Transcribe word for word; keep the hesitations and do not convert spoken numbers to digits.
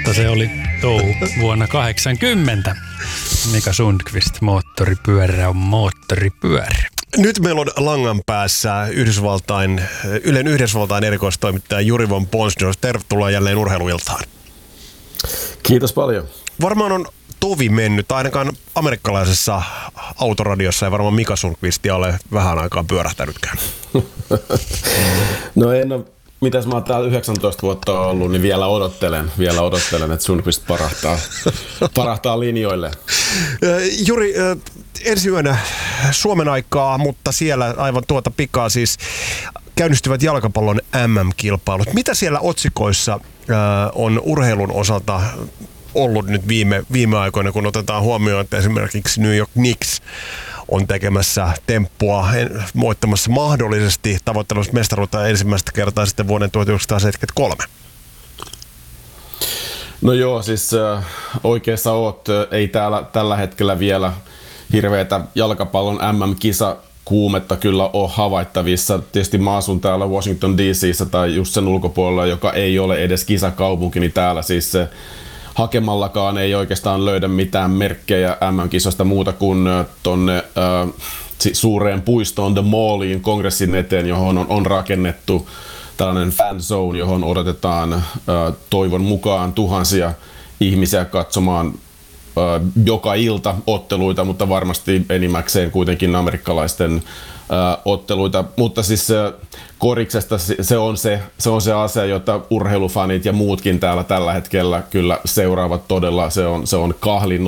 mutta se oli touhu vuonna kahdeksankymmentä. Mika Sundqvist, moottoripyörä on moottoripyörä. Nyt meillä on langan päässä Yhdysvaltain, Ylen Yhdysvaltain erikoistoimittaja Juri von Ponsdorf. Tervetuloa jälleen Urheiluiltaan. Kiitos paljon. Varmaan on tovi mennyt, ainakaan amerikkalaisessa autoradiossa ei varmaan Mika Sundqvistia ole vähän aikaa pyörähtänytkään. No en ole, mitäs mä oon täällä yhdeksäntoista vuotta ollut, niin vielä odottelen, vielä odottelen, että Sundqvist parahtaa, parahtaa linjoille. Juri, ensi yönä Suomen aikaa, mutta siellä aivan tuota pikaa siis käynnistyvät jalkapallon M M-kilpailut. Mitä siellä otsikoissa on urheilun osalta ollut nyt viime, viime aikoina, kun otetaan huomioon, että esimerkiksi New York Knicks on tekemässä temppua, voittamassa mahdollisesti tavoittelemassa mestaruutta ensimmäistä kertaa sitten vuoden tuhatyhdeksänsataaseitsemänkymmentäkolme. No joo, siis äh, oikeassa oot. Ei täällä tällä hetkellä vielä hirveätä jalkapallon M M-kisa kuumetta kyllä ole havaittavissa. Tietysti mä asun täällä Washington D C:ssä tai just sen ulkopuolella, joka ei ole edes kisakaupunki, niin täällä siis se hakemallakaan ei oikeastaan löydä mitään merkkejä M M-kisosta muuta kuin tonne äh, suureen puistoon The Malliin kongressin eteen, johon on, on rakennettu tällainen fan zone, johon odotetaan äh, toivon mukaan tuhansia ihmisiä katsomaan äh, joka ilta otteluita, mutta varmasti enimmäkseen kuitenkin amerikkalaisten äh, otteluita. Mutta siis äh, koriksesta se on se, se on se asia, jota urheilufanit ja muutkin täällä tällä hetkellä kyllä seuraavat todella. Se on, se on kahlinnut